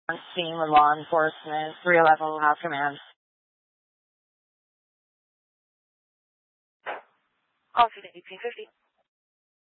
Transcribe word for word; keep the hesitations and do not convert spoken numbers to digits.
on scene with law enforcement. three eleven will have command. Officer eighteen fifty.